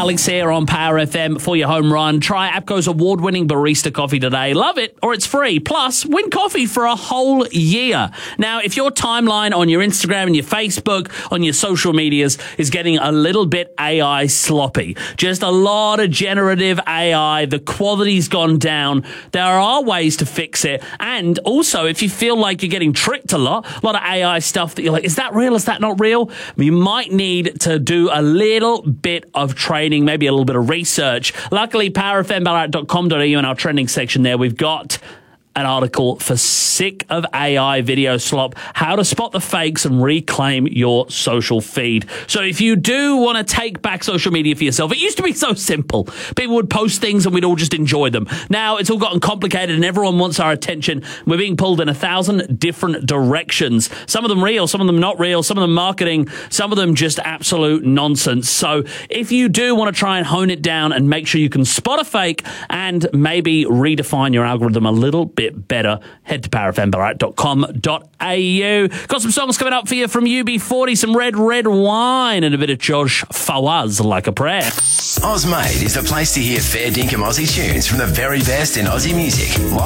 Alex here on Power FM for your home run. Try APCO's award-winning barista coffee today. Love it, or it's free. Plus, win coffee for a whole year. Now, if your timeline on your Instagram and your Facebook, on your social medias is getting a little bit AI sloppy, just a lot of generative AI, the quality's gone down, there are ways to fix it. And also, if you feel like you're getting tricked a lot of AI stuff that you're like, is that real? Is that not real? You might need to do a little bit of training, maybe a little bit of research. Luckily, powerfmballarat.com.au in our trending section there, we've got an article for Sick of AI Video Slop, how to spot the fakes and reclaim your social feed. So if you do want to take back social media for yourself, it used to be so simple. People would post things and we'd all just enjoy them. Now it's all gotten complicated and everyone wants our attention. We're being pulled in 1,000 different directions. Some of them real, some of them not real, some of them marketing, some of them just absolute nonsense. So if you do want to try and hone it down and make sure you can spot a fake and maybe redefine your algorithm a little bit better, head to powerfmballarat.com.au. Got some songs coming up for you from UB40, some Red Wine, and a bit of Josh Fawaz, Like a Prayer. Ozmade is the place to hear fair dinkum Aussie tunes from the very best in Aussie music.